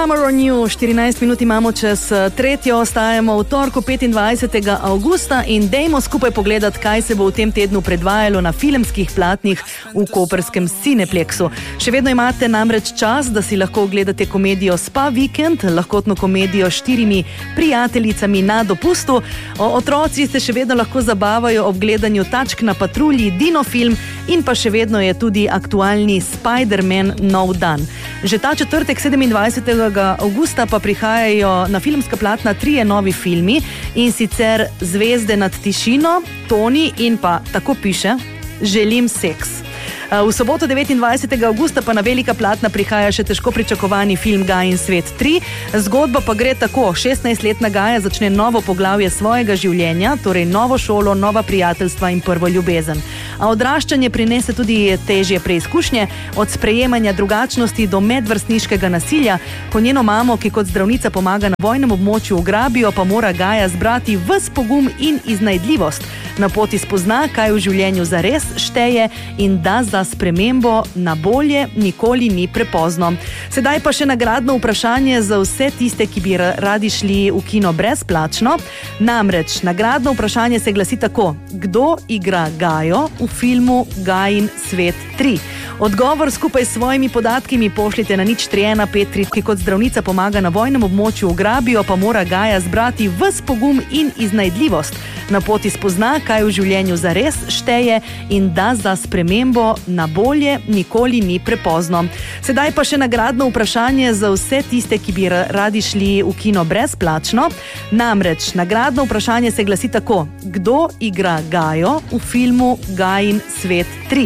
Summer on You, 14 minut imamo čez tretjo, ostajamo v torku 25. avgusta in dejmo skupaj pogledati, kaj se bo v tem tednu predvajalo na filmskih platnih v koperskem Cineplexu. Še vedno imate namreč čas, da si lahko ogledate komedijo Spa Vikend, lahkotno komedijo s 4 prijateljicami na dopustu. Otroci se še vedno lahko zabavajo ob gledanju Tačk na patrulji, Dino film in pa še vedno je tudi aktualni Spider-Man Nov dan. Že ta četrtek 27. avgusta pa prihajajo na filmska platna 3 novi filmi, in sicer Zvezde nad tišino, Toni in pa Tako piše, Želim seks. V soboto 29. avgusta pa na velika platna prihaja še težko pričakovani film Gajin svet 3. Zgodba pa gre tako: 16-letna Gaja začne novo poglavje svojega življenja, torej novo šolo, nova prijateljstva in prvo ljubezen. A odraščanje prinese tudi težje preizkušnje, od sprejemanja drugačnosti do medvrstniškega nasilja. Ko njeno mamo, ki kot zdravnica pomaga na vojnem območju, ugrabijo, pa mora Gaja zbrati ves pogum in iznajdljivost. Na poti spozna, kaj v življenju zares šteje in da za spremembo na bolje nikoli ni prepozno. Sedaj pa še nagradno vprašanje za vse tiste, ki bi radi šli v kino brezplačno. Namreč nagradno vprašanje se glasi tako: kdo igra Gajo v filmu Gajin svet 3? Odgovor skupaj s svojimi podatki mi pošljite na 031533, ki kot zdravnica pomaga na vojnem območju, ugrabijo, pa mora Gaja zbrati ves pogum in iznajdljivost. Na poti spozna, kaj v življenju zares šteje in da za spremembo na bolje nikoli ni prepozno. Sedaj pa še nagradno vprašanje za vse tiste, ki bi radi šli v kino brezplačno. Namreč nagradno vprašanje se glasi tako: kdo igra Gajo v filmu Gajin svet 3?